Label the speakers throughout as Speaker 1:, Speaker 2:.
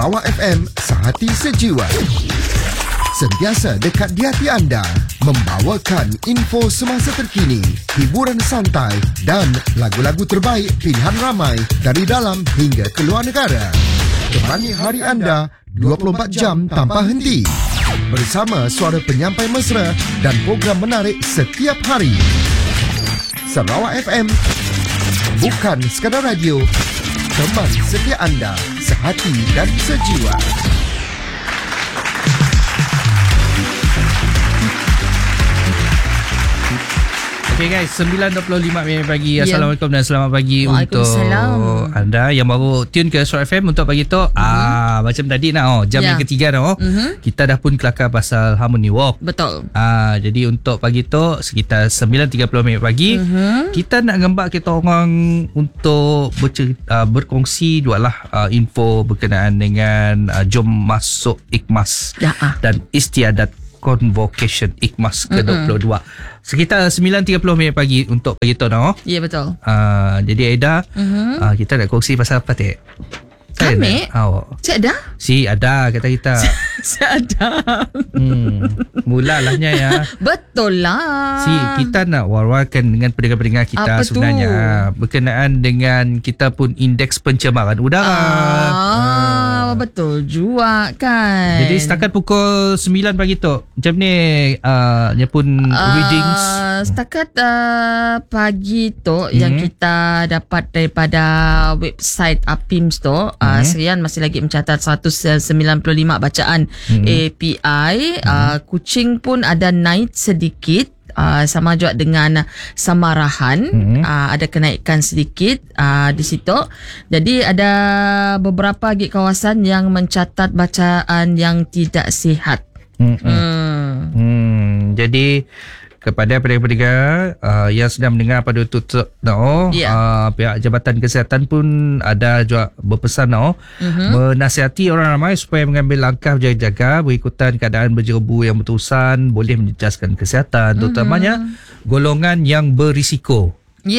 Speaker 1: Sarawak FM, sehati sejiwa. Sentiasa dekat di hati anda, membawakan info semasa terkini, hiburan santai dan lagu-lagu terbaik pilihan ramai dari dalam hingga keluar negara. Temani hari anda 24 jam tanpa henti. Bersama suara penyampai mesra dan program menarik setiap hari. Sarawak FM, bukan sekadar radio, teman setia anda, sehati dan sejiwa.
Speaker 2: Okay guys, 9.25 pagi. Assalamualaikum dan selamat pagi untuk anda yang baru tune ke Sarawak FM untuk pagi tu. Macam tadi jam yang ketiga kita dah pun kelakar pasal Harmony Walk.
Speaker 3: Betul.
Speaker 2: Jadi untuk pagi tu sekitar 9.30 pagi, kita nak gambar kita orang untuk berkongsi dualah info berkenaan dengan Jom Masuk Ikhmas dan Istiadat Convocation Ikhmas ke-22. Sekitar 9.30 pagi untuk pagi tu
Speaker 3: Ya, betul.
Speaker 2: Jadi Aida, kita nak kongsi pasal apa tak?
Speaker 3: Kami? Cik ada?
Speaker 2: Si ada kata kita.
Speaker 3: Saya ada.
Speaker 2: Mulalahnya ya.
Speaker 3: Betul lah.
Speaker 2: Si kita nak war-warkan dengan pendengar-pendengar kita
Speaker 3: apa
Speaker 2: sebenarnya berkenaan dengan kita pun indeks pencemaran udara.
Speaker 3: Betul juga kan.
Speaker 2: Jadi setakat pukul 9 pagi tu macam ni dia pun readings.
Speaker 3: Setakat pagi tu yang kita dapat daripada website APIMS tu, Serian masih lagi mencatat 195 bacaan API. Kuching pun ada naik sedikit. Sama juga dengan Samarahan, ada kenaikan sedikit di situ. Jadi ada beberapa kawasan yang mencatat bacaan yang tidak sihat.
Speaker 2: Jadi kepada pendengar yang sedang mendengar pada tutup pihak Jabatan Kesihatan pun ada juga berpesan menasihati orang ramai supaya mengambil langkah berjaga-jaga berikutan keadaan berjerubu yang berterusan boleh menjejaskan kesihatan, terutamanya golongan yang berisiko.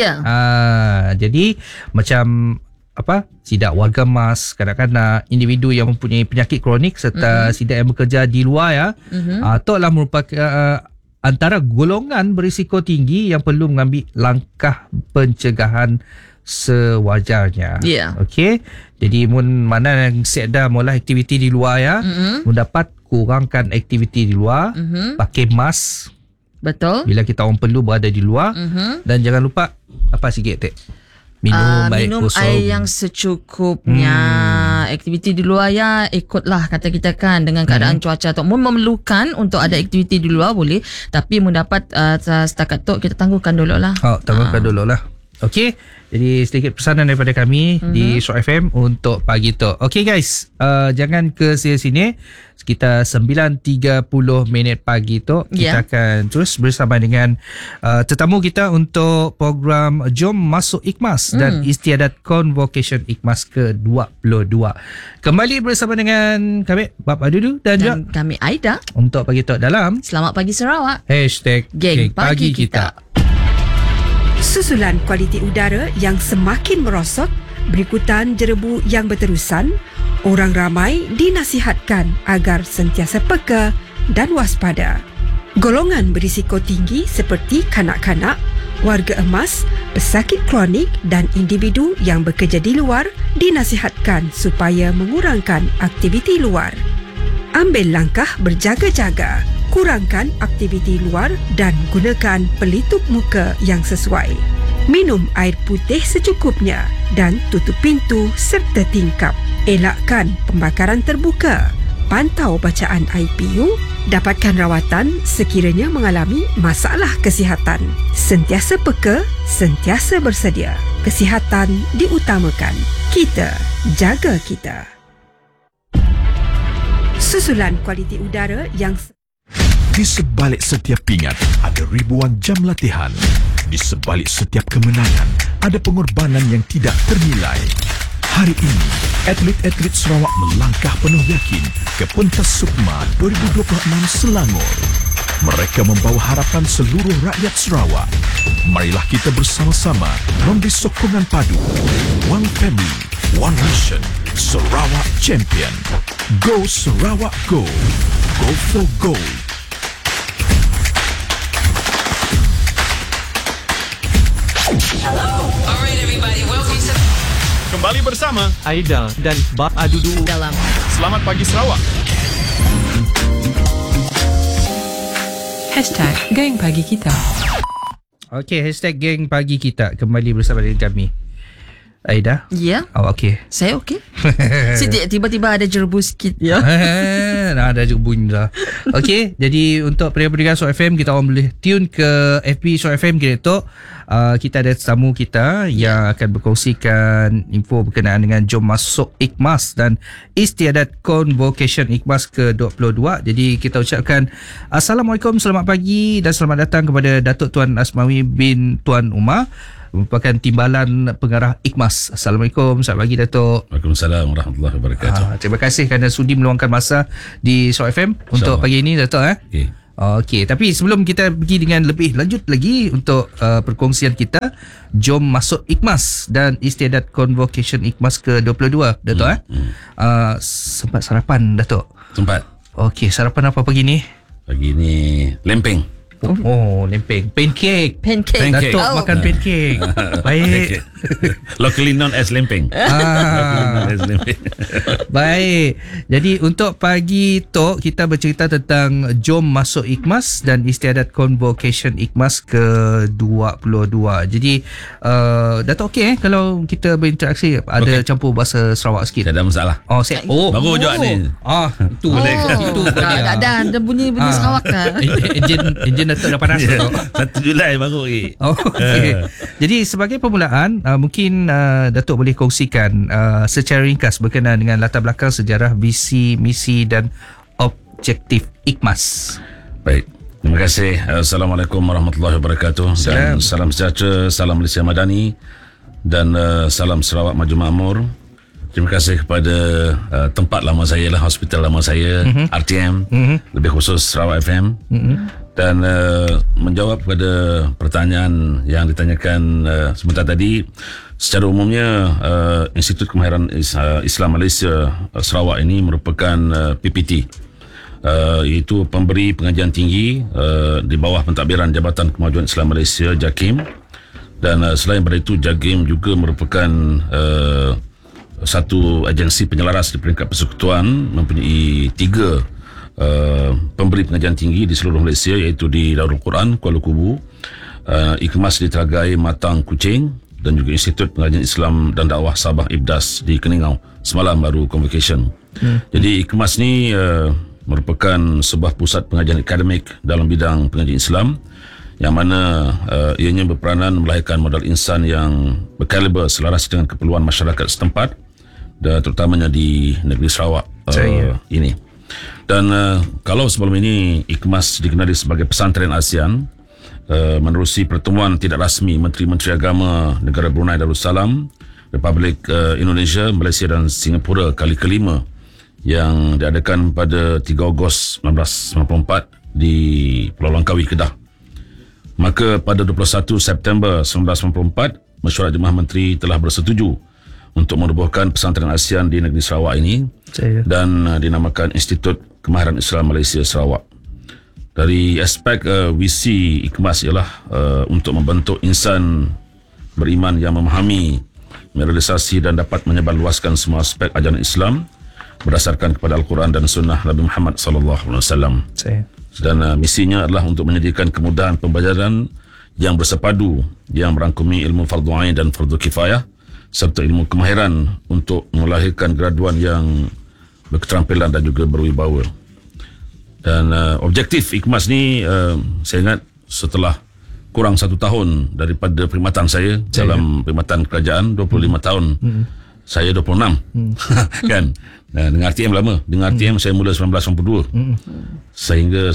Speaker 2: Jadi macam sidak warga emas, kanak-kanak, individu yang mempunyai penyakit kronik serta sidak yang bekerja di luar telah merupakan antara golongan berisiko tinggi yang perlu mengambil langkah pencegahan sewajarnya. Okey. Jadi mana yang sedia mula aktiviti di luar mendapat kurangkan aktiviti di luar, pakai mask.
Speaker 3: Betul.
Speaker 2: Bila kita orang perlu berada di luar dan jangan lupa sikit minum
Speaker 3: air yang secukupnya. Aktiviti di luar ikutlah kata kita kan dengan keadaan cuaca tu. Memerlukan untuk ada aktiviti di luar boleh, tapi mendapat setakat tu kita tangguhkan dulu lah.
Speaker 2: Tangguhkan dulu lah. Okey. Jadi sedikit pesanan daripada kami di Sarawak FM untuk pagi tu. Okey guys, jangan ke sini. Sekitar 9.30 pagi tu kita akan terus bersama dengan tetamu kita untuk program Jom Masuk Ikhmas dan Istiadat Convocation Ikhmas ke-22. Kembali bersama dengan kami Bab Adudu dan juga
Speaker 3: kami Aida
Speaker 2: untuk pagi tu dalam
Speaker 3: Selamat Pagi Sarawak
Speaker 2: #Geng Pagi Kita.
Speaker 4: Susulan kualiti udara yang semakin merosot berikutan jerebu yang berterusan, orang ramai dinasihatkan agar sentiasa peka dan waspada. Golongan berisiko tinggi seperti kanak-kanak, warga emas, pesakit kronik dan individu yang bekerja di luar dinasihatkan supaya mengurangkan aktiviti luar. Ambil langkah berjaga-jaga, kurangkan aktiviti luar dan gunakan pelitup muka yang sesuai. Minum air putih secukupnya dan tutup pintu serta tingkap. Elakkan pembakaran terbuka. Pantau bacaan IPU, dapatkan rawatan sekiranya mengalami masalah kesihatan. Sentiasa peka, sentiasa bersedia. Kesihatan diutamakan. Kita jaga kita. Susulan kualiti udara yang
Speaker 5: di sebalik setiap pingat ada ribuan jam latihan. Di sebalik setiap kemenangan ada pengorbanan yang tidak ternilai. Hari ini, atlet-atlet Sarawak melangkah penuh yakin ke pentas Sukma 2026 Selangor. Mereka membawa harapan seluruh rakyat Sarawak. Marilah kita bersama-sama memberi sokongan padu. One family, one mission. Sarawak champion. Go Sarawak Go. Go for gold.
Speaker 6: Alright everybody, welcome to
Speaker 7: Kembali bersama
Speaker 8: Aida dan Bab Adudu
Speaker 3: dalam
Speaker 7: Selamat Pagi Sarawak.
Speaker 9: #Geng Pagi Kita.
Speaker 2: Okey, #geng pagi kita kembali bersama dengan kami. Aida?
Speaker 3: Ya.
Speaker 2: Oh, okey.
Speaker 3: Saya okey. Saya tiba-tiba ada jerubu sikit ya.
Speaker 2: Dah ada je bunyi dah. Okey, jadi untuk pendengar Show FM, kita orang boleh tune ke FB Show FM kita. Kita ada tetamu kita yang akan berkongsikan info berkenaan dengan Jom Masuk Ikhmas dan Istiadat Convocation Ikhmas ke-22. Jadi kita ucapkan Assalamualaikum, selamat pagi dan selamat datang kepada Datuk Tuan Asmawi bin Tuan Umar, merupakan timbalan pengarah Ikhmas. Assalamualaikum, selamat pagi Datuk.
Speaker 10: Waalaikumsalam warahmatullahi wabarakatuh.
Speaker 2: Terima kasih kerana sudi meluangkan masa di Show FM untuk pagi ini Datuk.
Speaker 10: Okey.
Speaker 2: Okey, tapi sebelum kita pergi dengan lebih lanjut lagi untuk perkongsian kita, Jom Masuk Ikhmas dan Istiadat Convocation Ikhmas ke-22 Datuk. Sempat sarapan Datuk?
Speaker 10: Sempat.
Speaker 2: Okey, sarapan apa pagi ni?
Speaker 10: Pagi ni lempeng.
Speaker 2: Oh, lempeng. Pancake.
Speaker 3: Pancake.
Speaker 2: Datuk
Speaker 3: Oh.
Speaker 2: makan pancake. Baik.
Speaker 10: Locally known as lempeng.
Speaker 2: Baik. Jadi untuk pagi tu kita bercerita tentang Jom Masuk Ikhmas dan Istiadat Convocation Ikhmas ke-22. Jadi Datuk okey kalau kita berinteraksi ada campur bahasa Sarawak sikit?
Speaker 10: Tak ada masalah.
Speaker 2: Oh, saya. Oh.
Speaker 10: Baru jawab ni.
Speaker 2: Itu boleh. Itu
Speaker 3: Ada bunyi Sarawak kan.
Speaker 2: Enjin Datuk dah panas tu.
Speaker 10: 1 Julai baru lagi.
Speaker 2: Oh, okay. Jadi sebagai permulaan, mungkin Datuk boleh kongsikan secara ringkas berkenaan dengan latar belakang sejarah, visi, misi dan objektif Ikhmas.
Speaker 10: Baik. Terima kasih. Assalamualaikum warahmatullahi wabarakatuh. Dan salam sejahtera, salam Malaysia Madani dan salam Sarawak Maju Makmur. Terima kasih kepada tempat lama saya lah, hospital lama saya, RTM, lebih khusus Sarawak FM. Dan menjawab kepada pertanyaan yang ditanyakan sebentar tadi, secara umumnya Institut Kemahiran Islam Malaysia Sarawak ini merupakan PPT, iaitu pemberi pengajian tinggi di bawah pentadbiran Jabatan Kemajuan Islam Malaysia JAKIM. Dan selain daripada itu, JAKIM juga merupakan satu agensi penyelaras di peringkat persekutuan, mempunyai 3 pemberi pengajian tinggi di seluruh Malaysia, iaitu di Darul Quran Kuala Kubu, Ikhmas di Teragai Matang Kuching, dan juga Institut Pengajian Islam dan Dakwah Sabah Ibdas di Keningau. Semalam baru convocation. Jadi Ikhmas ni merupakan sebuah pusat pengajian akademik dalam bidang pengajian Islam, yang mana ianya berperanan melahirkan modal insan yang berkaliber selaras dengan keperluan masyarakat setempat, dan terutamanya di negeri Sarawak ini. Dan kalau sebelum ini Ikhmas dikenali sebagai pesantren ASEAN, menerusi pertemuan tidak rasmi Menteri-Menteri Agama negara Brunei Darussalam, Republik Indonesia, Malaysia dan Singapura kali kelima, yang diadakan pada 3 Ogos 1994 di Pulau Langkawi, Kedah. Maka pada 21 September 1994, Mesyuarat Jemaah Menteri telah bersetuju untuk menubuhkan pesantren ASEAN di negeri Sarawak ini dan dinamakan Institut Kemahiran Islam Malaysia Sarawak. Dari aspek visi Ikhmas ialah untuk membentuk insan beriman yang memahami, merealisasi dan dapat menyebarluaskan semua aspek ajaran Islam berdasarkan kepada Al-Quran dan Sunnah Nabi Muhammad SAW. Dan misinya adalah untuk menyediakan kemudahan pembelajaran yang bersepadu, yang merangkumi ilmu fardu ain dan fardu kifayah, serta ilmu kemahiran untuk melahirkan graduan yang berketerampilan dan juga berwibawa. Dan objektif Ikhmas ni saya ingat setelah kurang 1 tahun daripada perkhidmatan saya dalam perkhidmatan kerajaan, 25 tahun. Saya 26. Kan? Nah, dengan RTM lama. Dengan RTM saya mula 1992 sehingga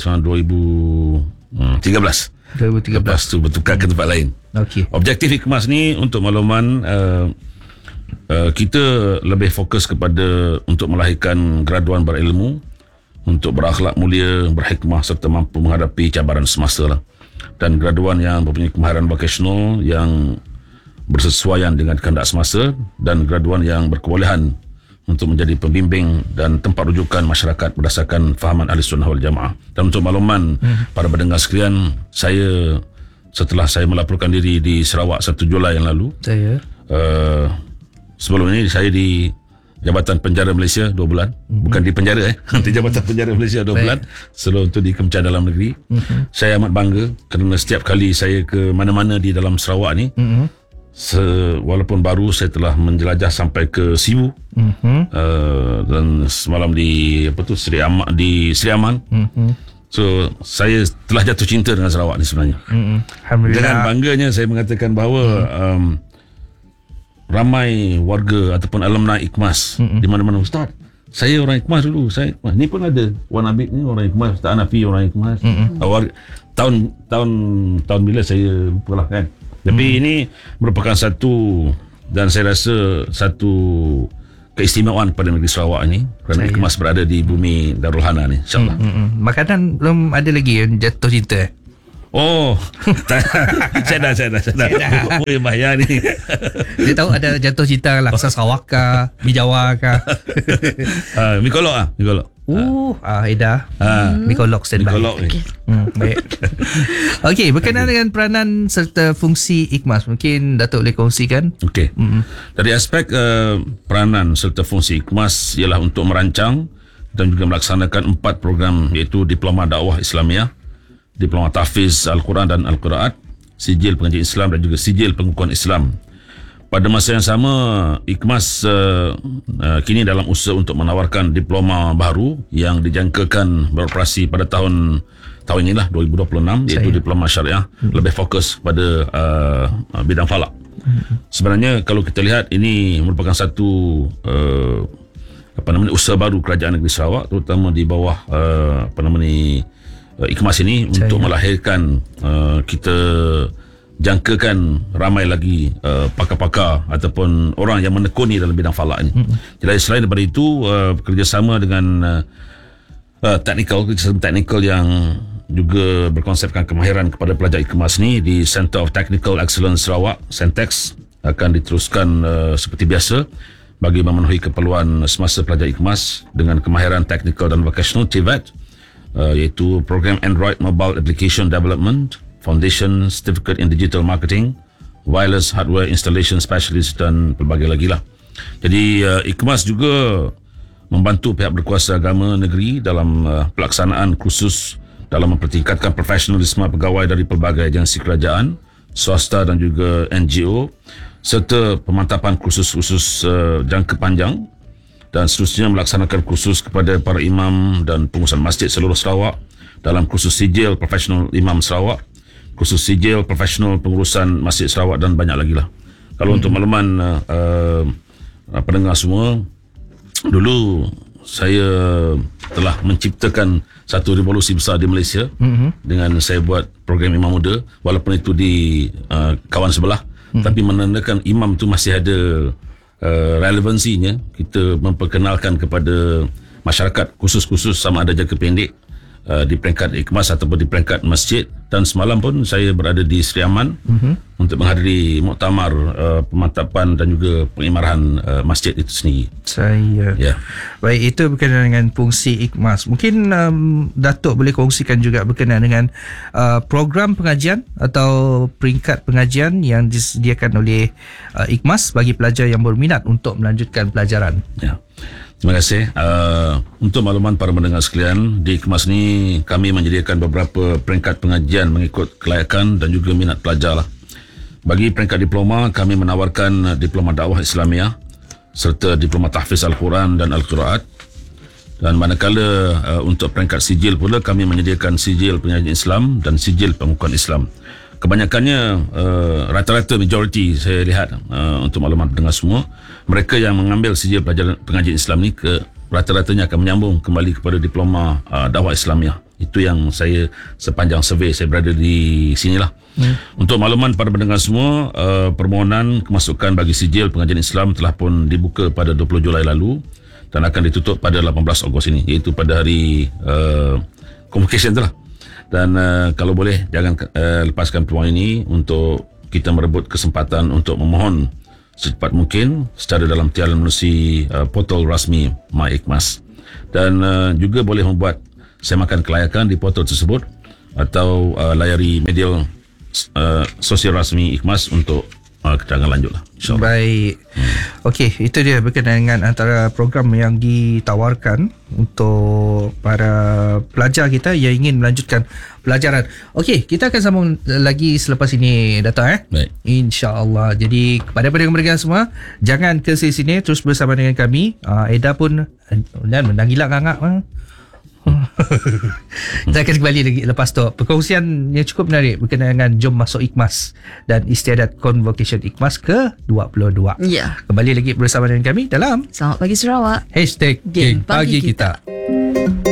Speaker 10: 2013. Lepas tu bertukar ke tempat lain. Objektif Ikhmas ni untuk makluman, kita lebih fokus kepada untuk melahirkan graduan berilmu, untuk berakhlak mulia, berhikmah serta mampu menghadapi cabaran semasa lah. Dan graduan yang mempunyai kemahiran vocational yang bersesuaian dengan kehendak semasa, dan graduan yang berkebolehan untuk menjadi pembimbing dan tempat rujukan masyarakat berdasarkan fahaman Ahli Sunnah wal Jamaah. Dan untuk makluman para pendengar sekalian, setelah saya melaporkan diri di Sarawak 1 Julai yang lalu, sebelum ini saya di Jabatan Penjara Malaysia 2 bulan. Bukan di penjara di Jabatan Penjara Malaysia 2 bulan. Sebelum itu di Kementerian Dalam Negeri. Saya amat bangga kerana setiap kali saya ke mana-mana di dalam Sarawak ni, walaupun baru, saya telah menjelajah sampai ke Sibu, dan semalam di Seri Aman. So saya telah jatuh cinta dengan Sarawak ni sebenarnya. Dengan bangganya saya mengatakan bahawa ramai warga ataupun alumni IKMAS di mana-mana. Ustaz, saya orang IKMAS dulu, saya IKMAS. Ni pun ada Wan Abid ni orang IKMAS, Ustaz Hanafi orang IKMAS. Tahun bila saya lupa lah kan. Tapi ini merupakan satu, dan saya rasa satu keistimewaan pada negeri Sarawak ini kerana IKMAS berada di bumi Darul Hana ni, insyaAllah.
Speaker 2: Makanan belum ada lagi yang jatuh cinta?
Speaker 10: Oh, saya dah. Oh, yang bahaya ni.
Speaker 2: Dia tahu ada jatuh cinta laksa Sarawak kah, mi Jawa kah?
Speaker 10: Mi kolok.
Speaker 2: Ida. Mi kolok standby. Baik. Okey, berkenaan dengan peranan serta fungsi IKMAS, mungkin Datuk boleh kongsikan?
Speaker 10: Okey. Dari aspek peranan serta fungsi IKMAS ialah untuk merancang dan juga melaksanakan 4 program, iaitu Diploma Dakwah Islamiah, Diploma Tahfiz Al-Quran dan Al-Qiraat, Sijil Pengajian Islam dan juga Sijil Pengukuhan Islam. Pada masa yang sama, IKMAS kini dalam usaha untuk menawarkan diploma baru yang dijangkakan beroperasi pada tahun inilah 2026, iaitu Diploma Syariah, lebih fokus pada bidang falak. Sebenarnya kalau kita lihat, ini merupakan satu usaha baru Kerajaan Negeri Sarawak, terutama di bawah IKMAS ini, untuk melahirkan, kita jangkakan ramai lagi pakar-pakar ataupun orang yang menekuni dalam bidang falak ini. Jadi selain daripada itu, kerjasama dengan teknikal yang juga berkonsepkan kemahiran kepada pelajar IKMAS ni di Center of Technical Excellence Sarawak, Centex, akan diteruskan seperti biasa bagi memenuhi keperluan semasa pelajar IKMAS dengan kemahiran teknikal dan vocational TVET, iaitu program Android Mobile Application Development, Foundation Certificate in Digital Marketing, Wireless Hardware Installation Specialist, dan pelbagai lagi lah. Jadi IKMAS juga membantu pihak berkuasa agama negeri dalam pelaksanaan kursus dalam mempertingkatkan profesionalisme pegawai dari pelbagai agensi kerajaan, swasta dan juga NGO, serta pemantapan kursus-kursus jangka panjang, dan seterusnya melaksanakan kursus kepada para imam dan pengurusan masjid seluruh Sarawak dalam kursus Sijil Profesional Imam Sarawak, kursus Sijil Profesional Pengurusan Masjid Sarawak, dan banyak lagi lah. Kalau untuk makluman pendengar semua, dulu saya telah menciptakan satu revolusi besar di Malaysia dengan saya buat program Imam Muda, walaupun itu di kawan sebelah, tapi menandakan imam tu masih ada relevansinya. Kita memperkenalkan kepada masyarakat kursus-kursus sama ada jangka pendek di peringkat IKMAS ataupun di peringkat masjid. Dan semalam pun saya berada di Seri Aman untuk menghadiri muktamar pemantapan dan juga pengimarahan masjid itu sendiri.
Speaker 2: Baik, itu berkenaan dengan fungsi IKMAS. Mungkin Datuk boleh kongsikan juga berkenaan dengan program pengajian atau peringkat pengajian yang disediakan oleh IKMAS bagi pelajar yang berminat untuk melanjutkan pelajaran.
Speaker 10: Terima kasih. Untuk makluman para pendengar sekalian, di IKMAS ni kami menyediakan beberapa peringkat pengajian mengikut kelayakan dan juga minat pelajar lah. Bagi peringkat diploma, kami menawarkan Diploma Dakwah Islamiah serta Diploma Tahfiz Al-Quran dan Al-Qiraat. Dan manakala untuk peringkat sijil pula, kami menyediakan Sijil Pengajian Islam dan Sijil Pengukuhan Islam. Kebanyakannya, rata-rata majoriti saya lihat, untuk maklumat pendengar semua, mereka yang mengambil Sijil Pengajian Islam ni rata-ratanya akan menyambung kembali kepada Diploma Dakwah Islamiah. Itu yang saya, sepanjang survey saya berada di sinilah. Untuk makluman pada pendengar semua, permohonan kemasukan bagi Sijil Pengajian Islam telah pun dibuka pada 20 Julai lalu dan akan ditutup pada 18 Ogos ini, iaitu pada hari convocation tu lah. Dan kalau boleh, jangan lepaskan peluang ini untuk kita merebut kesempatan untuk memohon secepat mungkin secara dalam tiaran melalui portal rasmi MyIKMAS. Dan juga boleh membuat semakan kelayakan di portal tersebut atau layari media sosial rasmi IKMAS untuk keterangan lanjut lah, insyaAllah.
Speaker 2: Baik. Okey, itu dia berkenaan dengan antara program yang ditawarkan untuk para pelajar kita yang ingin melanjutkan pelajaran. Okey, kita akan sambung lagi selepas ini, Dato'.
Speaker 10: Baik.
Speaker 2: InsyaAllah. Jadi kepada pendengar semua, jangan ke sini, terus bersama dengan kami. Eda pun menang gila ngangak. Kita akan kembali lagi lepas tu. Perkongsian yang cukup menarik berkenaan dengan Jom Masuk IKMAS dan Istiadat Convocation IKMAS ke-22.
Speaker 3: Ya.
Speaker 2: Kembali lagi bersama dengan kami dalam
Speaker 3: Selamat Pagi Sarawak.
Speaker 2: #Geng Pagi Kita.